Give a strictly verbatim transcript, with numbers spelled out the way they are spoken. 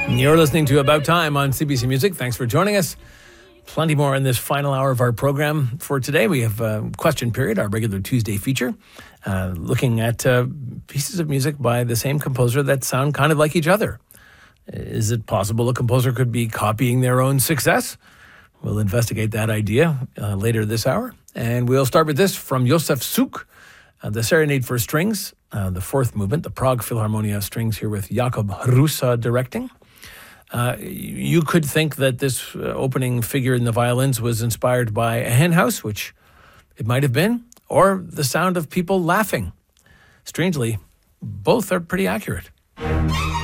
You're listening to About Time on C B C Music. Thanks for joining us. Plenty more in this final hour of our program. For today, we have a question period, our regular Tuesday feature, uh, looking at uh, pieces of music by the same composer that sound kind of like each other. Is it possible a composer could be copying their own success? We'll investigate that idea uh, later this hour. And we'll start with this from Józef Suk, uh, the Serenade for Strings, uh, the fourth movement, the Prague Philharmonia Strings, here with Jakub Hrusa directing. Uh, you could think that this uh, opening figure in the violins was inspired by a hen house, which it might have been, or the sound of people laughing. Strangely, both are pretty accurate.